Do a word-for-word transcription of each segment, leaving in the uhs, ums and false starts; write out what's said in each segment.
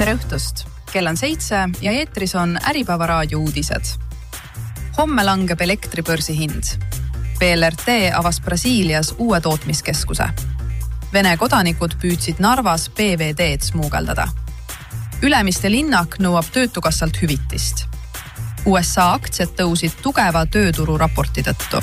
Tere õhtust! Kell on seitse ja eetris on Äripäeva raadio uudised. Homme langeb elektribörsi hind. B L R T avas Brasiilias uue tootmiskeskuse. Vene kodanikud püüdsid Narvas B V D-d smuugeldada. Ülemiste linnak nõuab töötukassalt hüvitist. U S A aktsiad tõusid tugeva tööturu raporti tõttu.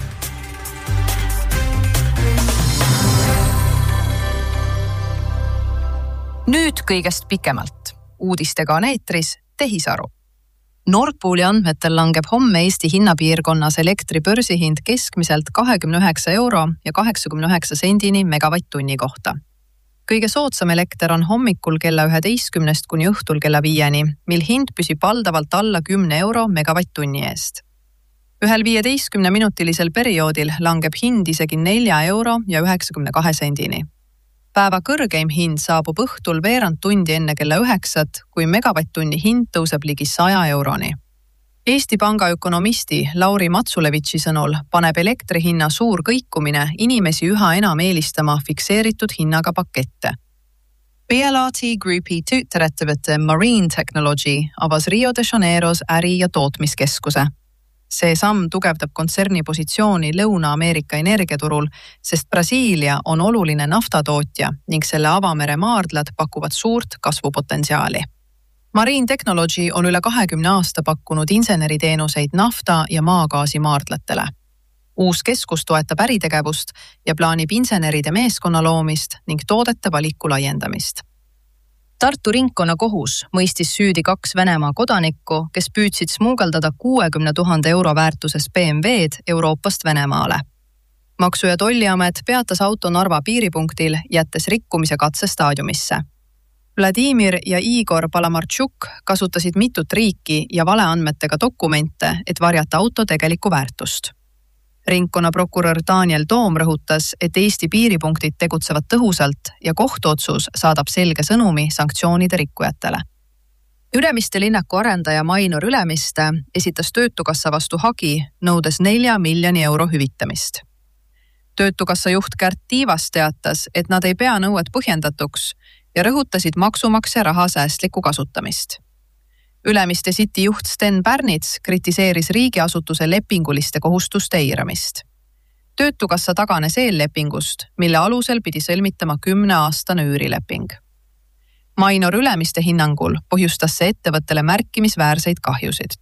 Nüüd kõigest pikemalt. Uudistega on eetris Tehisaru. Nord Pooli andmetel langeb homme Eesti hinnapiirkonnas elektribörsi hind keskmiselt kakskümmend üheksa euro ja kaheksakümne üheksa sendini megavatt-tunni kohta. Kõige soodsam elekter on hommikul kella üheteistkümnest kuni õhtul kella viieni, mil hind püsib valdavalt alla kümne euro megavatt-tunni eest. Ühel viieteistkümne minutilisel perioodil langeb hind isegi nelja euro ja üheksakümne kahe sendini. Päeva kõrgeim hind saabub õhtul veerand tundi enne kella üheksat, kui megavatt-tunni hind tõuseb ligi saja euroni. Eesti Panga ökonomisti Lauri Matsulevitši sõnul paneb elektri hinna suur kõikumine inimesi üha enam eelistama fikseeritud hinnaga pakette. B L R T Groupi tüüterettevõte Marine Technology avas Rio de Janeiros äri- ja tootmiskeskuse. See samm tugevdab kontserni positsiooni Lõuna-Ameerika energiaturul, sest Brasiilia on oluline naftatootja ning selle avamere maardlad pakuvad suurt kasvupotentsiaali. Marine Technology on üle kahekümne aasta pakkunud inseneriteenuseid nafta- ja maagaasi maardlatele. Uus keskus toetab äritegevust ja plaanib inseneride meeskonna loomist ning toodete valiku laiendamist. Tartu ringkonna kohus mõistis süüdi kaks Venemaa kodanikku, kes püüdsid smuugeldada kuuekümne tuhande euro väärtuses B M W-d Euroopast Venemaale. Maksu- ja tolliamet peatas auto Narva piiripunktil, jättes rikkumise katse staadiumisse. Vladimir ja Igor Palamartšuk kasutasid mitut riiki ja valeandmetega dokumente, et varjata auto tegelikku väärtust. Ringkonna prokurör Daniel Toom rõhutas, et Eesti piiripunktid tegutsevad tõhusalt ja kohtuotsus saadab selge sõnumi sanktsioonide rikkujatele. Ülemiste linnaku arendaja Mainor Ülemiste esitas Töötukassa vastu hagi, nõudes nelja miljoni euro hüvitamist. Töötukassa juht Kärt Tiivas teatas, et nad ei pea nõuet põhjendatuks ja rõhutasid maksumaksja raha säästlikku kasutamist. Ülemiste City juht Sten Pärnits kritiseeris riigiasutuse lepinguliste kohustuste eiramist. Töötukassa taganes eellepingust, mille alusel pidi sõlmitama kümne aastane üürileping. Mainor Ülemiste hinnangul põhjustas see ettevõttele märkimisväärseid kahjusid.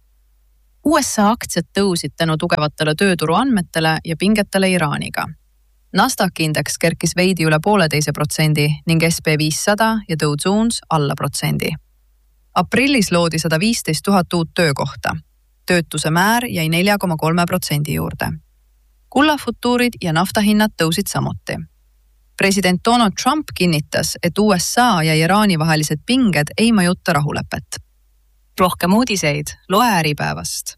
U S A aktsiad tõusid tänu tugevatele tööturu andmetele ja pingetele Iraaniga. Nasdaq indeks kerkis veidi üle pooleteise protsendi ning S P viissada ja Dow Jones alla protsendi. Aprillis loodi sada viisteist tuhat uut töökohta. Töötuse määr jäi nelja koma kolme protsendi juurde. Kullafutuurid ja naftahinnad tõusid samuti. President Donald Trump kinnitas, et U S A ja Iraani vahelised pinged ei mõjuta rahulepet. Rohkem uudiseid loe Äripäevast.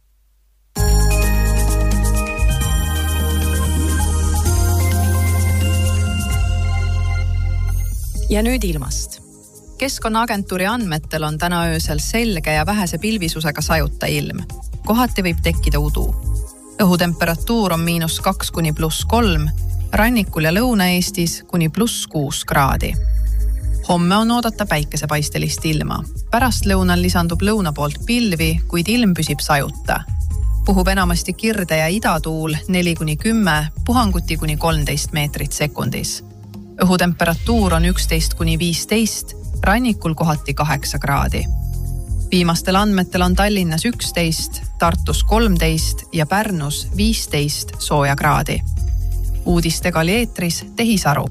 Ja nüüd ilmast. Keskkonnaagentuuri andmetel on täna öösel selge ja vähese pilvisusega sajuta ilm. Kohati võib tekkida udu. Õhutemperatuur on miinus kaks kuni pluss kolm, rannikul ja Lõuna-Eestis kuni pluss kuus kraadi. Homme on oodata päikesepaistelist ilma. Pärast lõunal lisandub lõuna poolt pilvi, kuid ilm püsib sajuta. Puhub enamasti kirde ja idatuul neli kuni kümme, puhanguti kuni kolmteist meetrit sekundis. Õhutemperatuur on üksteist kuni viisteist, rannikul kohati kaheksa kraadi. Viimastel andmetel on Tallinnas üksteist, Tartus kolmteist ja Pärnus viisteist sooja kraadi. Uudistega oli eetris Tehisaru.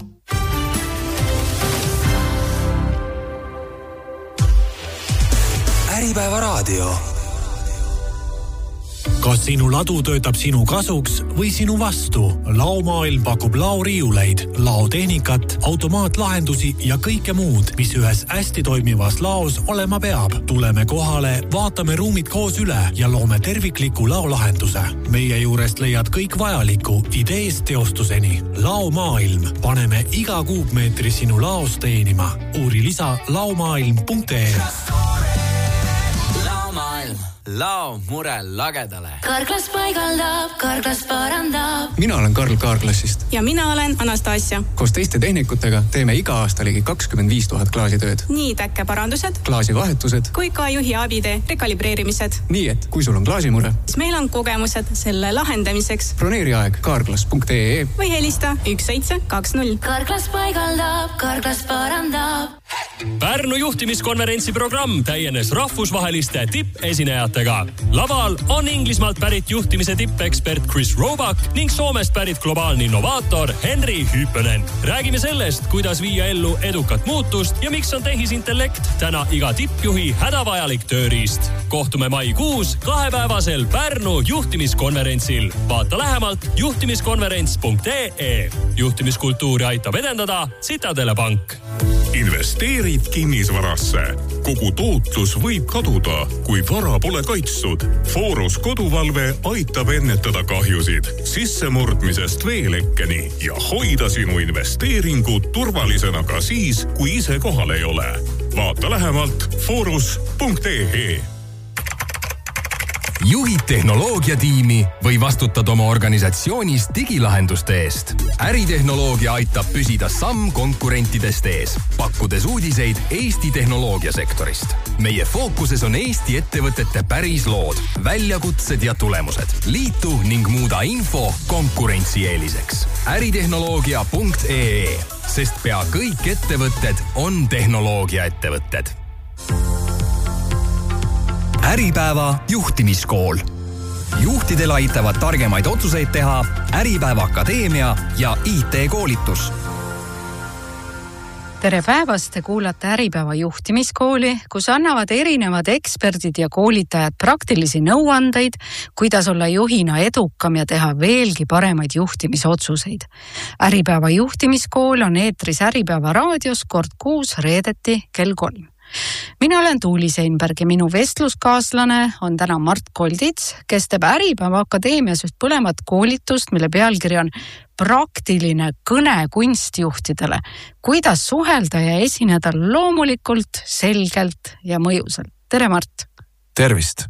Äripäeva raadio. Kas sinu ladu töötab sinu kasuks või sinu vastu? Laomaailm pakub laoriiuleid, laotehnikat, automaatlahendusi ja kõike muud, mis ühes hästi toimivas laos olema peab. Tuleme kohale, vaatame ruumid koos üle ja loome tervikliku laolahenduse. Meie juurest leiad kõik vajaliku ideest teostuseni. Laomaailm. Paneme iga kuupmeetri sinu laos teenima. Uuri lisa laomaailm punkt ee. Laomaailm. lao mure lagedale. Karklas paigaldab, Karklas parandab. Mina olen Karl Kaarklassist. Ja mina olen Anastasia. Koos teiste tehnikutega teeme iga aasta ligi kakskümmend viis tuhat klaasitööd. Nii täkkeparandused, klaasivahetused kui ka juhi abide rekalibreerimised. Nii et kui sul on klaasimure, siis meil on kogemused selle lahendamiseks. Broneeri aeg kaarklas punkt ee või helista üks seitse kaks null. Karklas paigaldab, Karklas parandab. Pärnu juhtimiskonverentsi programm täienes rahvusvaheliste tippesinejatega. Laval on Inglismaalt pärit juhtimise tippekspert Chris Roebuck ning Soomest pärit globaalne innovaator Henry Hyppönen. Räägime sellest, kuidas viia ellu edukat muutust ja miks on tehisintellekt täna iga tippjuhi hädavajalik tööriist. Kohtume maikuus kahepäevasel Pärnu juhtimiskonverentsil. Vaata lähemalt juhtimiskonverents punkt ee. Juhtimiskultuuri aitab edendada Citadele Pank. Investeerid kinnisvarasse. Kogu tootlus võib kaduda, kui vara pole kaitstud. Forus koduvalve aitab ennetada kahjusid sissemurdmisest veelekkeni ja hoida sinu investeeringud turvalisena ka siis, kui ise kohal ei ole. Vaata lähemalt forus punkt ee. Juhid tehnoloogiatiimi või vastutad oma organisatsioonis digilahenduste eest. Äritehnoloogia aitab püsida samm konkurentidest ees, pakkudes uudiseid Eesti tehnoloogiasektorist. Meie fookuses on Eesti ettevõtete päris lood, väljakutsed ja tulemused. Liitu ning muuda info konkurentsieeliseks. äritehnoloogia punkt ee, sest pea kõik ettevõtted on tehnoloogiaettevõtted. Äripäeva juhtimiskool. Juhtidel aitavad targemaid otsuseid teha Äripäeva Akadeemia ja I T-koolitus. Tere päevast, te kuulate Äripäeva juhtimiskooli, kus annavad erinevad eksperdid ja koolitajad praktilisi nõuandeid, kuidas olla juhina edukam ja teha veelgi paremaid juhtimisotsuseid. Äripäeva juhtimiskool on eetris Äripäeva raadios kord kuus reedeti kell kolm. Mina olen Tuuli Seinberg ja minu vestluskaaslane on täna Mart Koldits, kes teeb Äripäeva Akadeemias just põlemat koolitust, mille pealkiri on praktiline kõne kunstjuhtidele, kuidas suhelda ja esineda loomulikult, selgelt ja mõjusalt. Tere, Mart! Tervist!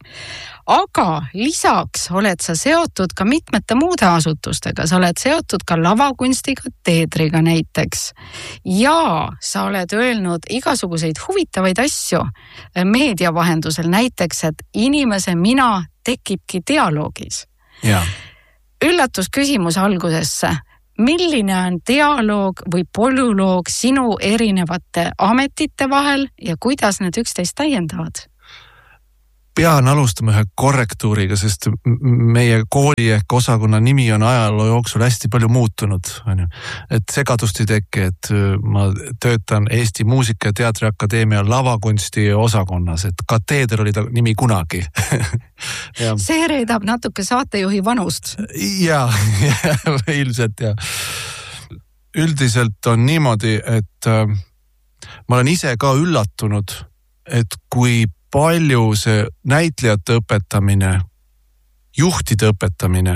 Aga lisaks oled sa seotud ka mitmete muude asutustega. Sa oled seotud ka lavakunstiga, teetriga näiteks. Ja sa oled öelnud igasuguseid huvitavaid asju meedia vahendusel, näiteks, et inimese mina tekibki dialoogis. Ja. Üllatus küsimus algusesse. Milline on dialoog või polüloog sinu erinevate ametite vahel ja kuidas need üksteist täiendavad? Pean alustama ühe korrektuuriga, sest meie kooli ehk osakonna nimi on ajaloo jooksul hästi palju muutunud. Et segadust ei teki, et ma töötan Eesti Muusika- ja Teatriakadeemia lavakunsti osakonnas, et kateeder oli ta nimi kunagi. See reedab natuke saatejuhi vanust. Ja, ilmselt ja. Üldiselt on niimoodi, et ma olen ise ka üllatunud, et kui palju see näitlejate õpetamine, juhtide õpetamine,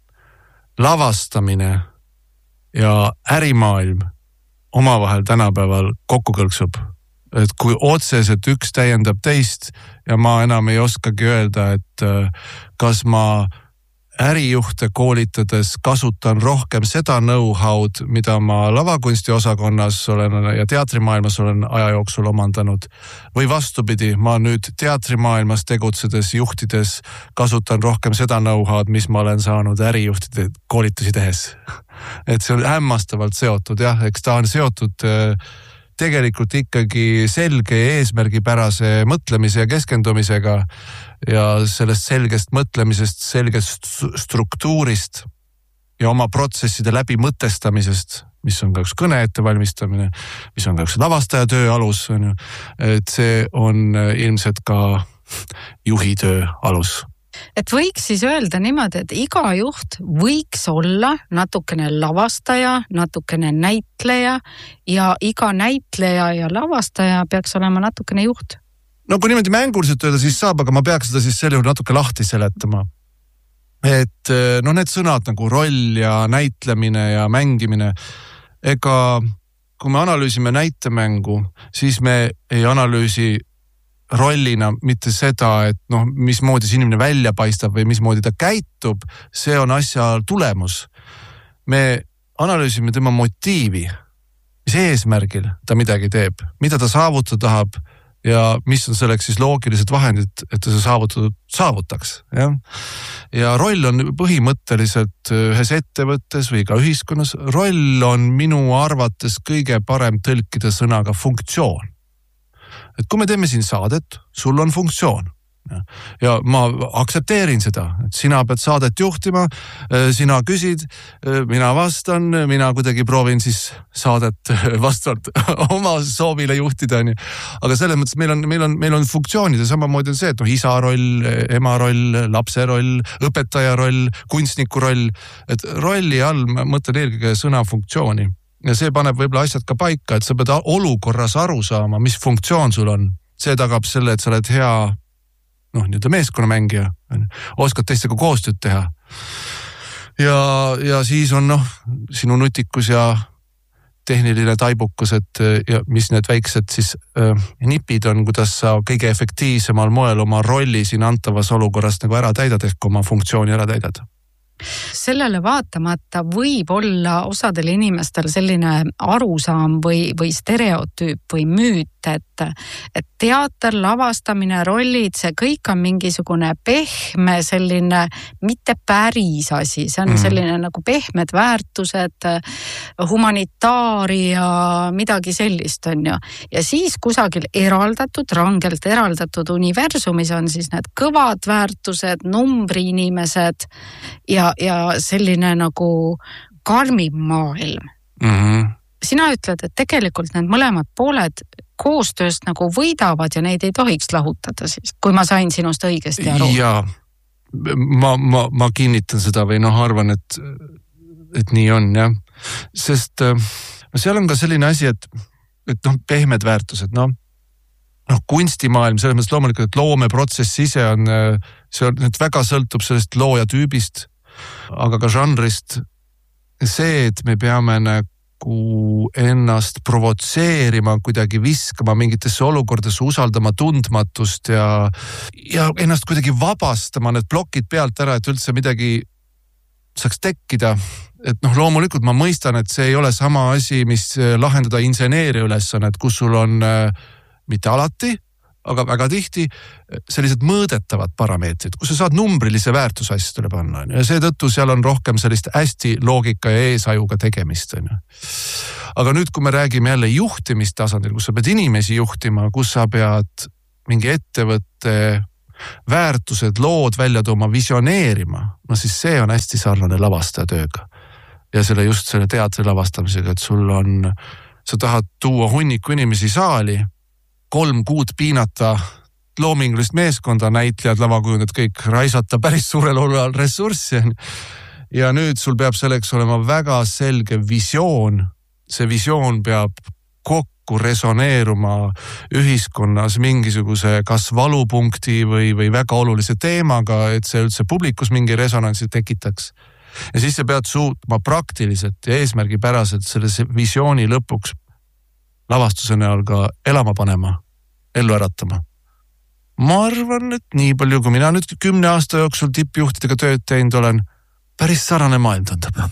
lavastamine ja ärimaailm omavahel tänapäeval kokku kõlksub. Et kui otseselt üks täiendab teist ja ma enam ei oskagi öelda, et kas ma ärijuhte koolitades kasutan rohkem seda know-how'd, mida ma lavakunsti osakonnas olen ja teatrimaailmas olen aja jooksul omandanud. Või vastupidi, ma nüüd teatrimaailmas tegutsedes, juhtides kasutan rohkem seda know-how'd, mis ma olen saanud ärijuhtide koolitusi tehes. Et see on hämmastavalt seotud, jah, eks ta on seotud tegelikult ikkagi selge eesmärgipärase mõtlemise ja keskendumisega ja sellest selgest mõtlemisest, selgest struktuurist ja oma protsesside läbi mõtestamisest, mis on ka üks kõne ettevalmistamine, mis on ka üks lavastaja töö alus, et see on ilmselt ka juhi töö alus. Et võiks siis öelda niimoodi, et iga juht võiks olla natukene lavastaja, natukene näitleja ja iga näitleja ja lavastaja peaks olema natukene juht. No kui niimoodi mänguliselt öelda, siis saab, aga ma peaks seda siis selle juurde natuke lahti seletama. Et no need sõnad nagu roll ja näitlemine ja mängimine, ega kui me analüüsime näitemängu, siis me ei analüüsi rollina, mitte seda, et noh, mismoodi see inimene välja paistab või mismoodi ta käitub, see on asja tulemus. Me analüüsime tema motiivi, mis eesmärgil ta midagi teeb, mida ta saavutada tahab ja mis on selleks siis loogilised vahendid, et ta see saavutatud saavutaks. Ja? ja roll on põhimõtteliselt ühes ettevõttes või ka ühiskonnas. Roll on minu arvates kõige parem tõlkida sõnaga funktsioon. Et kui me teeme siin saadet, sul on funktsioon. Ja ma aktsepteerin seda, et sina pead saadet juhtima, sina küsid, mina vastan, mina kuidagi proovin siis saadet vastavalt oma soovile juhtida. Aga selles mõttes meil on, meil on, meil on funktsioonid ja samamoodi on see, et no, isa roll, ema roll, lapse roll, õpetaja roll, kunstniku roll. Et rolli all ma mõtlen eelkõige sõna funktsiooni ja see paneb võib-olla asjad ka paika, et sa pead olukorras aru saama, mis funktsioon sul on. See tagab selle, et sa oled hea noh, nüüd meeskonnamängija, oskad teistega koostööd teha. Ja, ja siis on noh, sinu nutikus ja tehniline taibukus, et ja mis need väiksed siis äh, nipid on, kuidas sa kõige efektiivsemal moel oma rolli siin antavas olukorras nagu ära täidad, ehk oma funktsiooni ära täidad. Sellele vaatamata võib olla osadel inimestel selline arusaam või, või stereotüüp või müüt, et, et teater, lavastamine, rollid, see kõik on mingisugune pehme, selline mitte päris asi, see on mm. selline nagu pehmed väärtused, humanitaaria, midagi sellist on ju. Ja siis kusagil eraldatud, rangelt eraldatud universumis on siis need kõvad väärtused, numbri inimesed ja ja selline nagu karmim maailm. Mm-hmm. Sina ütled, et tegelikult need mõlemad pooled koostööst nagu võidavad ja neid ei tohiks lahutada siis, kui ma sain sinust õigesti aru. Ja ma, ma, ma kinnitan seda või noh, arvan, et, et nii on, jah. Sest no seal on ka selline asi, et, et noh, pehmed väärtused, noh, noh, kunstimaailm, selles mõttes loomulikult, et loomeprotsess ise on, see on, et väga sõltub sellest looja tüübist, aga ka žanrist. See, et me peame nagu ennast provotseerima, kuidagi viskama mingitesse olukordesse, usaldama tundmatust ja, ja ennast kuidagi vabastama need plokid pealt ära, et üldse midagi saaks tekkida. Et noh, loomulikult ma mõistan, et see ei ole sama asi, mis lahendada inseneeria ülesannet, kus sul on äh, mitte alati, aga väga tihti sellised mõõdetavad parameetrid, kus sa saad numbrilise väärtuse asjadele panna. Ja seetõttu seal on rohkem sellist hästi loogika ja eesajuga tegemist. Aga nüüd, kui me räägime jälle juhtimistasandil, kus sa pead inimesi juhtima, kus sa pead mingi ettevõtte väärtused, lood välja tooma, visioneerima, no siis see on hästi sarnane lavastaja tööga. Ja selle just selle teatri lavastamisega, et sul on, sa tahad tuua hunniku inimesi saali, kolm kuud piinata loomingulist meeskonda, näitlejad, lavakujundad, kõik raisata päris suurel olul ressurssi. Ja nüüd sul peab selleks olema väga selge visioon. See visioon peab kokku resoneeruma ühiskonnas mingisuguse kas valupunkti või, või väga olulise teemaga, et see üldse publikus mingi resonantsi tekitaks. Ja siis sa pead suutma praktiliselt ja eesmärgipäraselt selle visiooni lõpuks lavastuse näol ka elama panema, ellu äratama. Ma arvan, et nii palju, kui mina nüüd kümne aasta jooksul tippjuhtidega tööd teinud olen, päris sarane maailm tundub.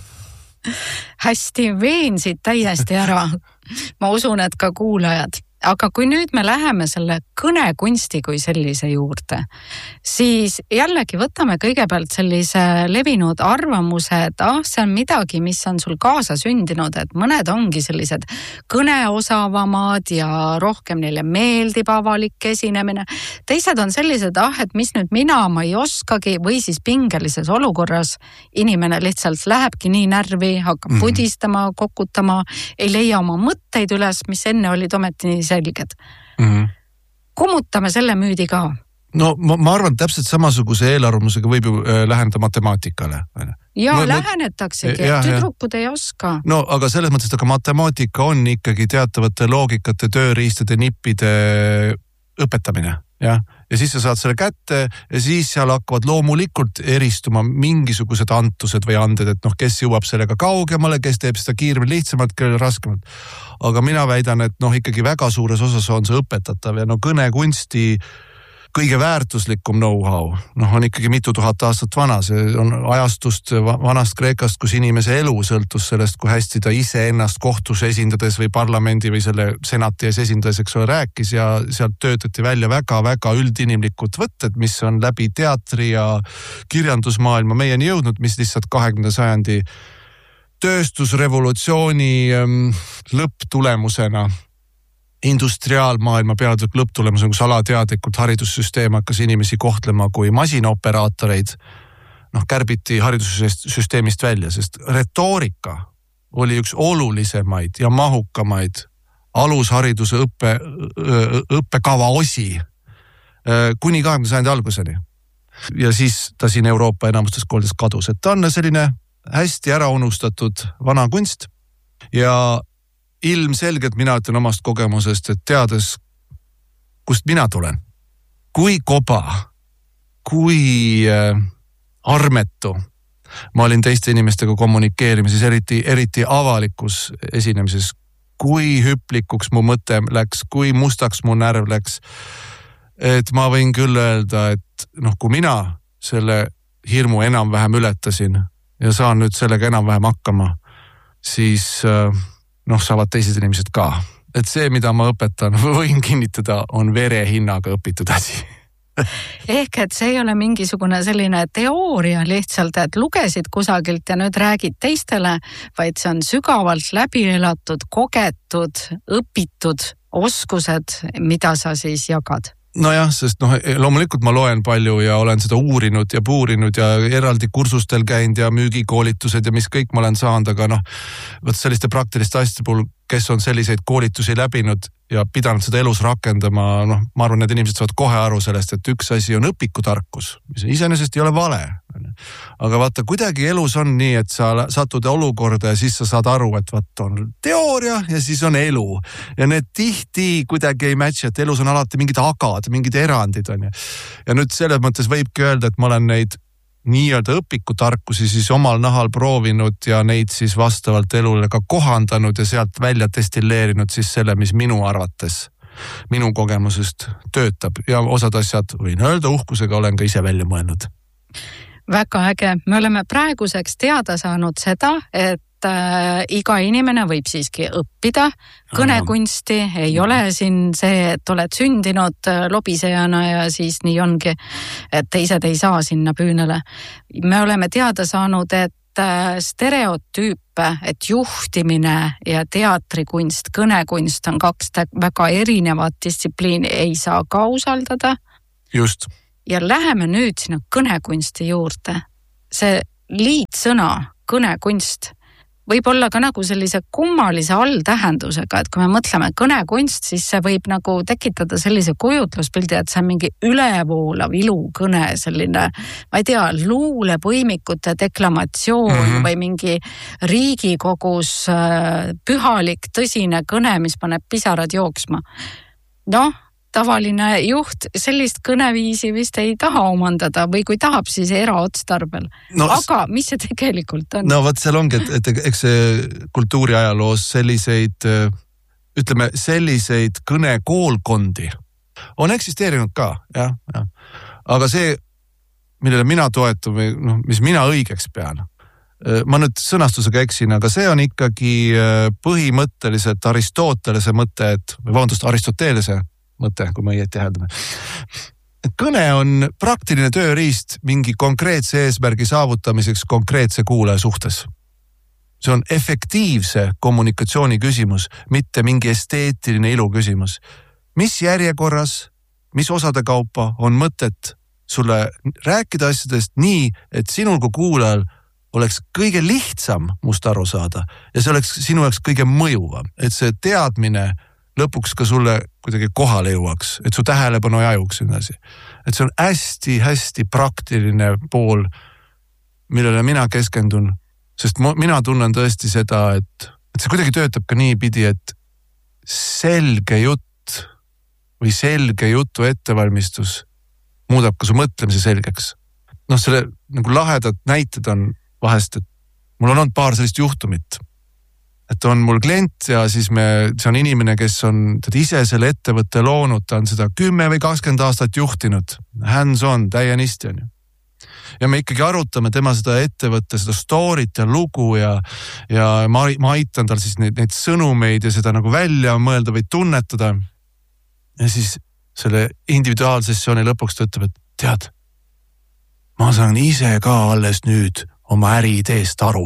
Hästi, veensid täiesti ära. Ma usun, et ka kuulajad. Aga kui nüüd me läheme selle kõnekunsti kui sellise juurde, siis jällegi võtame kõigepealt sellise levinud arvamuse, et ah, see on midagi, mis on sul kaasa sündinud, et mõned ongi sellised kõneosavamad ja rohkem neile meeldib avalik esinemine. Teised on sellised, ah, et mis nüüd mina, ma ei oskagi, või siis pingelises olukorras inimene lihtsalt lähebki nii närvi, hakkab mm-hmm. pudistama, kokutama, ei leia oma mõtteid üles, mis enne olid ometi selged. Mm-hmm. Kummutame selle müüdi ka. No ma, ma arvan, täpselt samasuguse eelarvamusega võib ju äh, läheneda matemaatikale. Ja no, lähenetaksegi, et tüdrukud ei oska. No aga selles mõttes, aga matemaatika on ikkagi teatavate loogikate, tööriistade, nippide õpetamine. jah, ja siis sa saad selle kätte ja siis seal hakkavad loomulikult eristuma mingisugused antused või anded, et noh, kes jõuab sellega kaugemale, kes teeb seda kiiremini lihtsamalt, kellel raskemalt. Aga mina väidan, et noh, ikkagi väga suures osas on see õpetatav ja no kõnekunsti kõige väärtuslikum know-how, noh on ikkagi mitu tuhat aastat vana, see on ajastust vanast Kreekast, kus inimese elu sõltus sellest, kui hästi ta ise ennast kohtus esindades või parlamendi või selle senati ees esindades, eks ole, rääkis ja sealt töötati välja väga-väga üldinimlikud võtted, mis on läbi teatri ja kirjandusmaailma meieni jõudnud, mis lihtsalt kahekümnenda sajandi tööstusrevolutsiooni lõpptulemusena industriaalmaailma peatud lõpptulemusena, kus alateadlikult haridussüsteem hakkas inimesi kohtlema kui masinaoperaatoreid, noh kärbiti haridussüsteemist välja, sest retoorika oli üks olulisemaid ja mahukamaid alushariduse õppe, õppekava osi kuni kahekümnenda sajandi alguseni. Ja siis ta siin Euroopa enamustes koolides kadus, et ta on selline hästi ära unustatud vana kunst ja ilmselgelt mina ütlen omast kogemusest, et teades, kust mina tulen, kui koba, kui äh, armetu ma olin teiste inimestega kommunikeerimises, eriti, eriti avalikus esinemises, kui hüplikuks mu mõte läks, kui mustaks mu närv läks, et ma võin küll öelda, et noh, kui mina selle hirmu enam-vähem ületasin ja saan nüüd sellega enam-vähem hakkama, siis äh, noh, saavad teised inimesed ka. Et see, mida ma õpetan, võin kinnitada, on verehinnaga õpitud asi. Ehk et see ei ole mingisugune selline teooria lihtsalt, et lugesid kusagilt ja nüüd räägid teistele, vaid see on sügavalt läbi elatud, kogetud, õpitud oskused, mida sa siis jagad. Nojah, sest noh, loomulikult ma loen palju ja olen seda uurinud ja puurinud ja eraldi kursustel käinud ja müügikoolitused ja mis kõik ma olen saanud, aga noh, võt selliste praktiliste asjade puhul, kes on selliseid koolitusi läbinud ja pidanud seda elus rakendama, noh, ma arvan, need inimesed saavad kohe aru sellest, et üks asi on õpikutarkus, mis iseenesest ei ole vale. Aga vaata, kuidagi elus on nii, et sa satud olukorda ja siis sa saad aru, et vaat on teooria ja siis on elu. Ja need tihti kuidagi ei matchi, et elus on alati mingid agad, mingid erandid on. Ja nüüd selles mõttes võibki öelda, et ma olen neid nii-öelda õpikutarkusi siis omal nahal proovinud ja neid siis vastavalt elule ka kohandanud ja sealt välja destilleerinud siis selle, mis minu arvates, minu kogemusest töötab ja osad asjad võin öelda uhkusega olen ka ise välja mõelnud. Väga äge. Me oleme praeguseks teada saanud seda, et äh, iga inimene võib siiski õppida kõnekunsti, ei ole siin see, et oled sündinud lobisejana ja siis nii ongi, et teised ei saa sinna püünele. Me oleme teada saanud, et stereotüüpe, et juhtimine ja teatrikunst, kõnekunst on kaks väga erinevat distsipliini, ei saa ka usaldada. Just. Ja läheme nüüd sinna kõnekunsti juurde. See liitsõna, kõnekunst, võib olla ka nagu sellise kummalise alltähendusega, et kui me mõtleme kõnekunst, siis see võib nagu tekitada sellise kujutluspildi, et see on mingi ülevoolav ilukõne, selline, ma ei tea, luulepõimikute deklamatsioon mm-hmm. või mingi Riigikogus pühalik tõsine kõne, mis paneb pisarad jooksma. Noh, tavaline juht sellist kõneviisi vist ei taha omandada või kui tahab, siis eraotstarbel. No, aga mis see tegelikult on? No võt seal ongi, et, et eks see kultuuriajaloos selliseid, ütleme, selliseid kõnekoolkondi on eksisteerinud ka, jah, jah. Aga see, millele mina toetun või noh, mis mina õigeks pean, ma nüüd sõnastusega eksin, aga see on ikkagi põhimõtteliselt Aristotelese mõte, et, või vabandust, Aristotelese mõte, kui ma õieti hääldame. Kõne on praktiline tööriist mingi konkreetse eesmärgi saavutamiseks konkreetse kuulaja suhtes. See on efektiivse kommunikatsiooni küsimus, mitte mingi esteetiline ilu küsimus. Mis järjekorras, mis osade kaupa on mõtet sulle rääkida asjadest nii, et sinul kui kuulajal oleks kõige lihtsam must aru saada ja see oleks sinu jaoks kõige mõjuvam, et see teadmine lõpuks ka sulle kuidagi kohale jõuaks, et su tähelepanu ei ajuks edasi. Et see on hästi-hästi praktiline pool, millele mina keskendun, sest mina tunnen tõesti seda, et, et see kuidagi töötab ka nii pidi, et selge jutt või selge jutu ettevalmistus muudab ka su mõtlemise selgeks. Noh, selle nagu lahedad näited on vahest, et mul on olnud paar sellist juhtumit. Et on mul klient ja siis me, see on inimene, kes on teda ise selle ettevõtte loonud, ta on seda kümme või kakskümmend aastat juhtinud. Hands on, täienisti on ju. Ja me ikkagi arutame tema seda ettevõtte, seda story't ja lugu ja, ja ma, ma aitan tal siis neid, neid sõnumeid ja seda nagu välja mõelda või tunnetada. Ja siis selle individuaalsessiooni lõpuks ta ütleb, et tead, ma saan ise ka alles nüüd oma äriideest aru.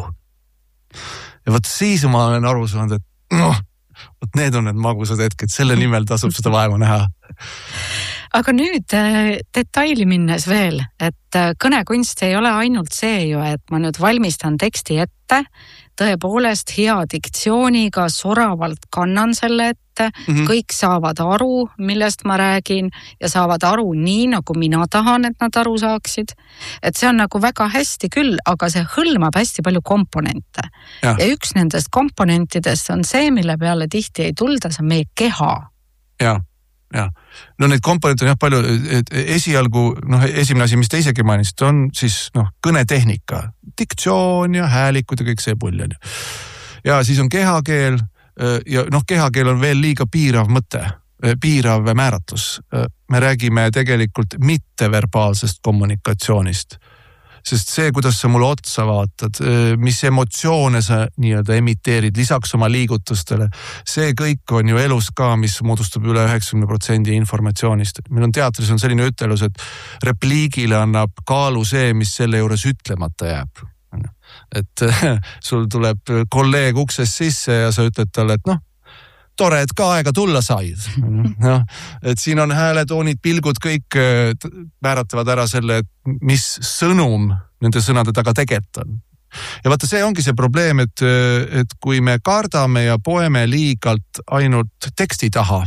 Ja võt siis ma olen aru saanud, et noh, võt need on need magusad hetked, selle nimel tasub seda vaeva näha. Aga nüüd detaili minnes veel, et kõnekunst ei ole ainult see ju, et ma nüüd valmistan teksti ette, tõepoolest hea diktsiooniga soravalt kannan selle ette, mm-hmm. kõik saavad aru, millest ma räägin ja saavad aru nii, nagu mina tahan, et nad aru saaksid. Et see on nagu väga hästi küll, aga see hõlmab hästi palju komponente. Ja, ja üks nendest komponentidest on see, mille peale tihti ei tulda, see on meie keha. Ja. Ja. No neid komponente on jah palju, et esialgu, noh, esimene asi, mis te isegi mainisid, on siis, noh, kõnetehnika, diktsioon ja häälikud ja kõik see pull on. Ja siis on kehakeel ja noh, kehakeel on veel liiga piirav mõte, piirav määratlus. Me räägime tegelikult mitteverbaalsest kommunikatsioonist. Sest see, kuidas sa mulle otsa vaatad, mis emotsioone sa nii-öelda emiteerid lisaks oma liigutustele, see kõik on ju elus ka, mis moodustab üle üheksakümmend protsenti informatsioonist. Meil on teatris on selline ütelus, et repliigile annab kaalu see, mis selle juures ütlemata jääb. Et sul tuleb kolleeg uksest sisse ja sa ütled talle, et noh, tore, et ka aega tulla said. No, et siin on hääletoonid, pilgud, kõik määratavad ära selle, et mis sõnum nende sõnade taga tegelikult on. Ja vaata, see ongi see probleem, et, et kui me kardame ja poeme liigalt ainult teksti taha,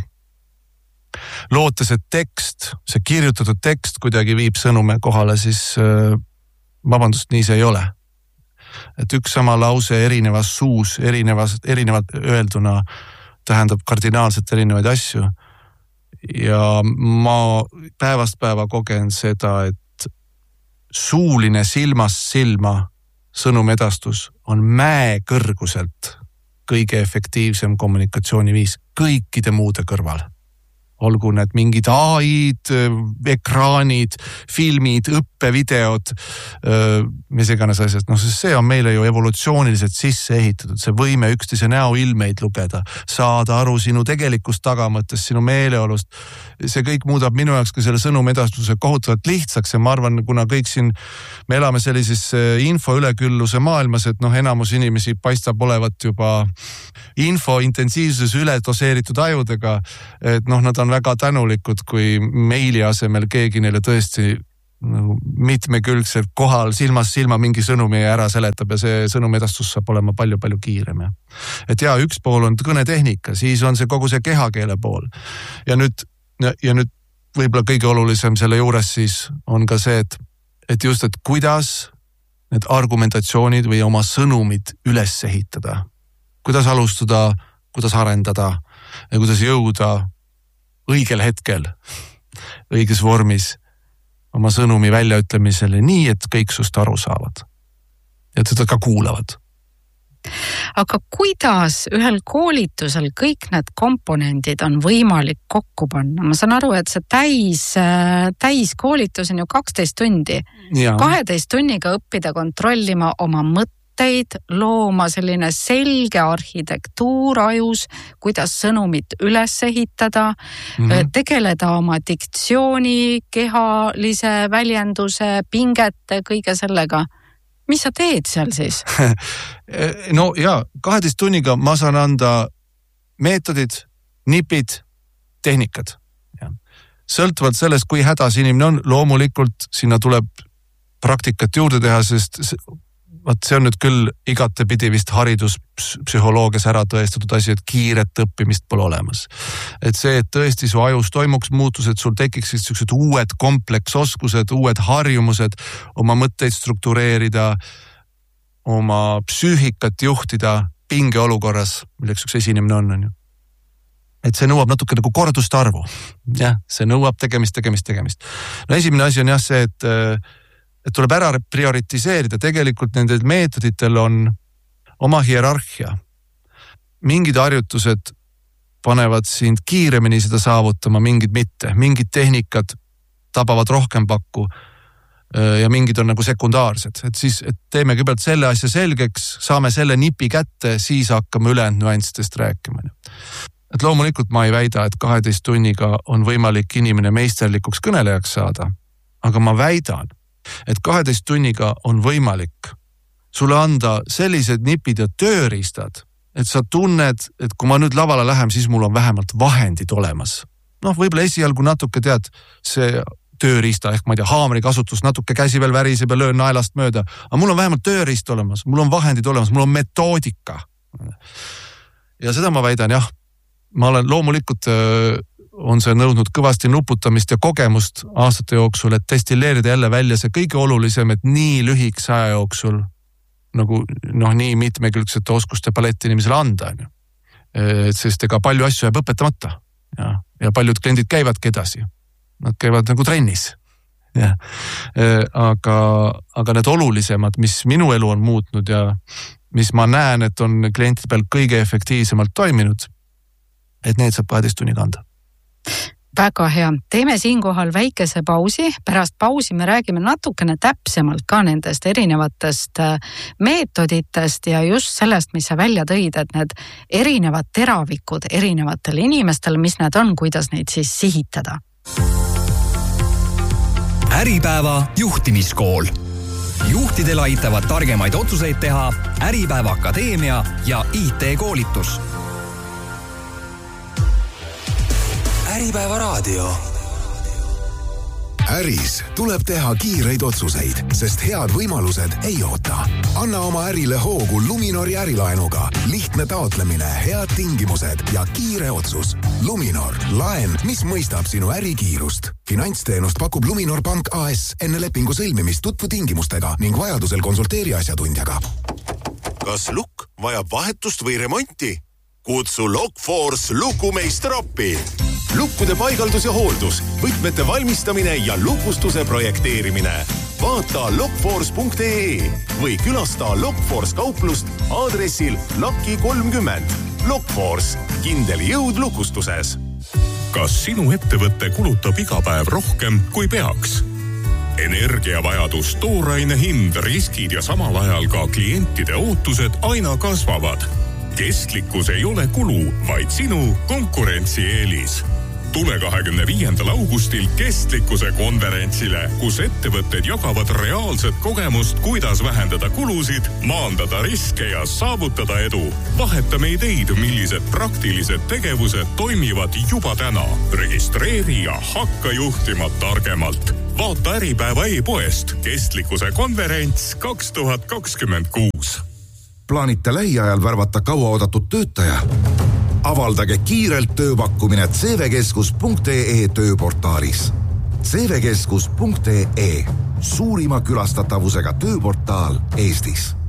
lootes, et tekst, see kirjutatud tekst kuidagi viib sõnume kohale, siis vabandust, nii see ei ole. Et üks sama lause erinevas suus, erinevas, erinevalt öelduna tähendab kardinaalselt erinevaid asju. Ja ma päevast päeva kogen seda, et suuline silmast silma sõnumedastus on mäe kõrguselt kõige efektiivsem kommunikatsiooniviis kõikide muude kõrval. Olgu need mingid A I-d, ekraanid, filmid, õppevideod, mis iganes asjad. No see on meile ju evolutsiooniliselt sisse ehitatud. See võime üksteise näo ilmeid lugeda, saada aru sinu tegelikust tagamõttest, sinu meeleolust. See kõik muudab minu jaoks ka selle sõnumedastuse kohutavalt lihtsaks ja ma arvan, kuna kõik siin me elame sellises info ülekülluse maailmas, et noh, enamus inimesi paistab olevat juba info intensiivsuses üle doseeritud ajudega, et noh, nad on väga tänulikud, kui meili asemel keegi neile tõesti nagu mitmekülgselt kohal silmas silma mingi sõnumi ära seletab ja see sõnumedastus saab olema palju-palju kiirem. Et ja, üks pool on kõnetehnika, siis on see kogu see kehakeele pool. Ja nüüd, ja nüüd võib-olla kõige olulisem selle juures siis on ka see, et, et just, et kuidas need argumentatsioonid või oma sõnumid üles ehitada. Kuidas alustada, kuidas arendada ja kuidas jõuda õigel hetkel, õiges vormis oma sõnumi väljaütlemisele nii, et kõik sust aru saavad. Ja teda ka kuulavad. Aga kuidas ühel koolitusel kõik need komponendid on võimalik kokku panna? Ma saan aru, et see täis, täis koolitus on ju kaksteist tundi. Ja. kaheteist tunniga õppida kontrollima oma mõtteid, looma selline selge arhitektuur ajus, kuidas sõnumit üles ehitada, mm-hmm. tegeleda oma diktsiooni, kehalise väljenduse, pingete, kõige sellega. Mis sa teed seal siis? No ja, kaheteist tunniga ma saan anda meetodid, nipid, tehnikad. Ja. Sõltuvalt sellest, kui hädas inimene on, loomulikult sinna tuleb praktikat juurde teha, sest vaat see on nüüd küll igatepidi vist hariduspsühholoogias ära tõestatud asi, et kiiret õppimist pole olemas. Et see, et tõesti su ajus toimuks muutus, et sul tekiksid sellised uued kompleksoskused, uued harjumused, oma mõtteid struktureerida, oma psüühikat juhtida pingeolukorras, milleks üks esinemine on, on ju. et see nõuab natuke nagu kordust arvu. Jah, see nõuab tegemist, tegemist, tegemist. No esimene asi on jah see, et, et tuleb ära prioritiseerida. Tegelikult nendel meetoditel on oma hierarhia. Mingid harjutused panevad sind kiiremini seda saavutama, mingid mitte. Mingid tehnikad tabavad rohkem pakku ja mingid on nagu sekundaarsed. Et siis et teeme kõigepealt selle asja selgeks, saame selle nipi kätte, siis hakkame ülejäänud nüanssidest rääkima. Et loomulikult ma ei väida, et kaheteist tunniga on võimalik inimene meisterlikuks kõnelejaks saada, aga ma väidan, et kaheteist tunniga on võimalik sulle anda sellised nipid ja tööriistad, et sa tunned, et kui ma nüüd lavale lähen, siis mul on vähemalt vahendid olemas. Noh, võib-olla esialgu natuke tead see tööriista, ehk ma ei tea, haamri kasutus, natuke käsi veel väriseb ja löön naelast mööda. Aga mul on vähemalt tööriist olemas, mul on vahendid olemas, mul on metoodika. Ja seda ma väidan, jah, ma olen loomulikult, on see nõudnud kõvasti nuputamist ja kogemust aastate jooksul, et destilleerida jälle välja see kõige olulisem, et nii lühiks aja jooksul nagu noh, nii mitmekülgsete oskuste paletti inimesele anda. Et sest ega palju asju jääb õpetamata ja, ja paljud kliendid käivadki edasi. Nad käivad nagu trennis. Ja. Aga, aga need olulisemad, mis minu elu on muutnud ja mis ma näen, et on klientide peal kõige efektiivsemalt toiminud, et need saab kaheteist tunniga anda. Väga hea. Teeme siinkohal väikese pausi. Pärast pausi me räägime natukene täpsemalt ka nendest erinevatest meetoditest ja just sellest, mis sa välja tõid, et need erinevad teravikud erinevatele inimestele, mis need on, kuidas neid siis sihitada. Äripäeva juhtimiskool. Juhtidel aitavad targemaid otsuseid teha Äripäeva Akadeemia ja I T-koolitus. Äripäeva raadio. Äris tuleb teha kiireid otsuseid, sest head võimalused ei oota. Anna oma ärile hoogu Luminori ärilaenuga. Lihtne taotlemine, head tingimused ja kiire otsus. Luminor, laen, mis mõistab sinu ärikiirust. Finantsteenust pakub Luminor Pank A S enne lepingu sõlmimist tutvu tingimustega ning vajadusel konsulteeri asjatundjaga. Kas lukk vajab vahetust või remonti? Kutsu Lockforce lukumeister appi. Lukkude paigaldus ja hooldus, võtmete valmistamine ja lukustuse projekteerimine. Vaata lockforce punkt ee või külasta Lockforce kauplust aadressil Laki kolmkümmend. Lockforce, kindel jõud lukustuses. Kas sinu ettevõtte kulutab iga päev rohkem kui peaks? Energiavajadus, tooraine hind, riskid ja samal ajal ka klientide ootused aina kasvavad. Kestlikkus ei ole kulu, vaid sinu konkurentsieelis. Tule kahekümne viiendal augustil kestlikkuse konverentsile, kus ettevõtted jagavad reaalset kogemust, kuidas vähendada kulusid, maandada riske ja saavutada edu. Vahetame ideid, millised praktilised tegevused toimivad juba täna. Registreeri ja hakka juhtima targemalt. Vaata Äripäeva e-poest kestlikkuse konverents kaks tuhat kakskümmend kuus. Plaanite lähiajal värvata kauaoodatud töötaja? Avaldage kiirelt tööpakkumine c v keskus punkt ee tööportaalis. c v keskus punkt ee, suurima külastatavusega tööportaal Eestis.